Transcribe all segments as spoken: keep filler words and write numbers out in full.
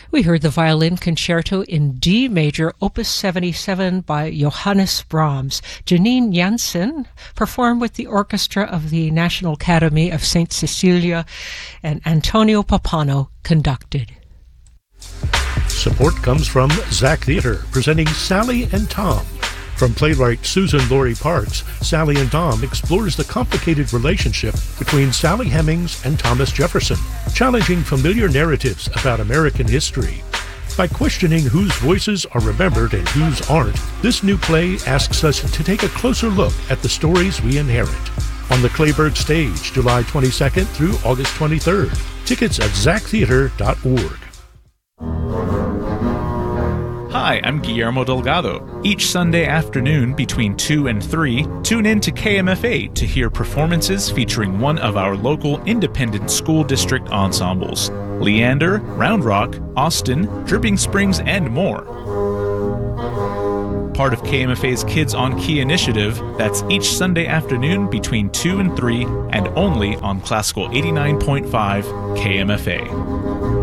We heard the violin concerto in D major, opus seventy-seven by Johannes Brahms. Janine Jansen performed with the orchestra of the National Academy of Saint Cecilia, and Antonio Papano conducted. Support comes from Zach Theater, presenting Sally and Tom. From playwright Susan Laurie Parks, Sally and Tom explores the complicated relationship between Sally Hemings and Thomas Jefferson, challenging familiar narratives about American history. By questioning whose voices are remembered and whose aren't, this new play asks us to take a closer look at the stories we inherit. On the Clayburgh stage, July twenty-second through August twenty-third. Tickets at zach theater dot org. Hi, I'm Guillermo Delgado. Each Sunday afternoon between two and three, tune in to K M F A to hear performances featuring one of our local independent school district ensembles. Leander, Round Rock, Austin, Dripping Springs, and more. Part of K M F A's Kids on Key initiative, that's each Sunday afternoon between two and three, and only on Classical eighty-nine point five K M F A.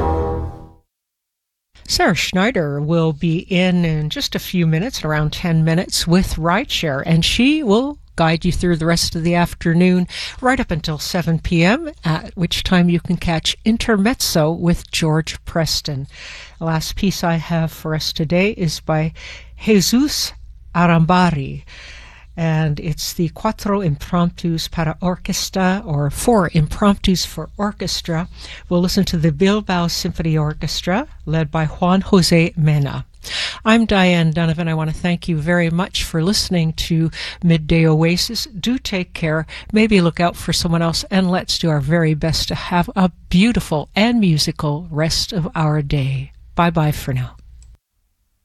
Sarah Schneider will be in in just a few minutes, around ten minutes, with Rideshare, and she will guide you through the rest of the afternoon right up until seven p.m., at which time you can catch Intermezzo with George Preston. The last piece I have for us today is by Jesus Arambari, and it's the Cuatro Impromptus para Orquesta, or Four Impromptus for Orchestra. We'll listen to the Bilbao Symphony Orchestra, led by Juan Jose Mena. I'm Diane Donovan. I want to thank you very much for listening to Midday Oasis. Do take care. Maybe look out for someone else, and let's do our very best to have a beautiful and musical rest of our day. Bye-bye for now.